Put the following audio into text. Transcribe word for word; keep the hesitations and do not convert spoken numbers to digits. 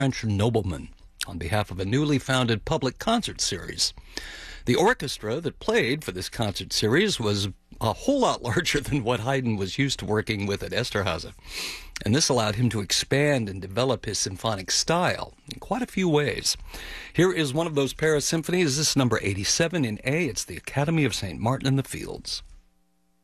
French nobleman on behalf of a newly founded public concert series. The orchestra that played for this concert series was a whole lot larger than what Haydn was used to working with at Esterhazy, and this allowed him to expand and develop his symphonic style in quite a few ways. Here is one of those Paris symphonies. This is number eighty-seven in A. It's the Academy of Saint Martin in the Fields.